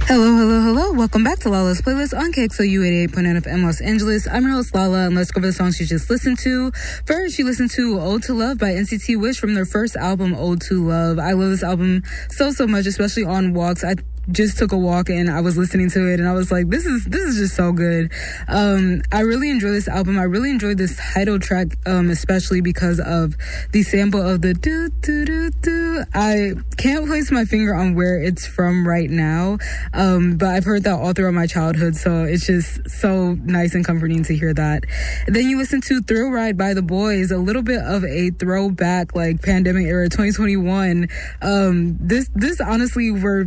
Hello, hello, hello. Welcome back to Lala's Playlist on KXOU 88.9 FM Los Angeles. I'm your host, Lala, and let's go over the songs you just listened to. First, you listened to Ode to Love by NCT Wish from their first album, Ode to Love. I love this album so much, especially on walks. I just took a walk and I was listening to it and I was like, this is just so good. I really enjoy this album. I really enjoyed this title track, especially because of the sample of the do do do do. I can't place my finger on where it's from right now, but I've heard that all throughout my childhood, so it's just so nice and comforting to hear that. And then you listen to Thrill Ride by The Boys, a little bit of a throwback, like pandemic era 2021. This honestly were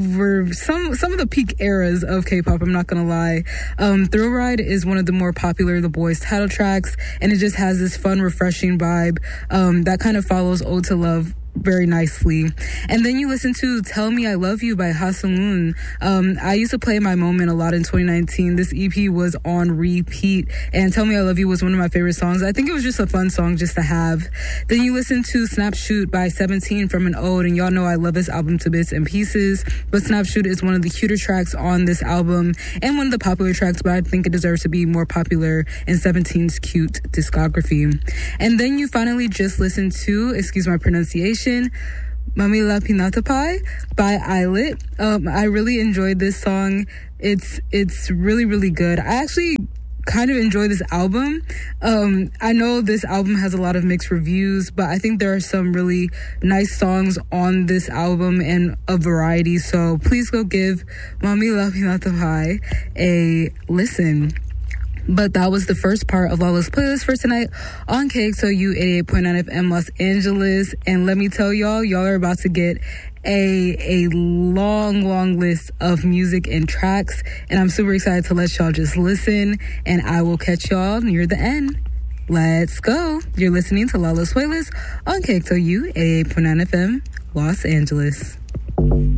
some of the peak eras of K-pop, I'm not gonna lie. Thrill Ride is one of the more popular The Boys title tracks, and it just has this fun, refreshing vibe that kind of follows Ode to Love very nicely. And then you listen to Tell Me I Love You by Haseun. I used to play My Moment a lot in 2019. This EP was on repeat, and Tell Me I Love You was one of my favorite songs. I think it was just a fun song just to have. Then you listen to Snap Shoot by 17 from an Ode, and y'all know I love this album to bits and pieces, but Snap Shoot is one of the cuter tracks on this album and one of the popular tracks, but I think it deserves to be more popular in 17's cute discography. And then you finally just listened to, excuse my pronunciation, Mami La Pinata Pie by Islet. I really enjoyed this song. It's really, really good. I actually kind of enjoy this album. I know this album has a lot of mixed reviews, but I think there are some really nice songs on this album and a variety. So please go give Mami La Pinata Pie a listen. But that was the first part of Lala's Playlist for tonight on KXOU 88.9 FM Los Angeles. And let me tell y'all are about to get a long list of music and tracks. And I'm super excited to let y'all just listen. And I will catch y'all near the end. Let's go. You're listening to Lala's Playlist on KXOU 88.9 FM Los Angeles.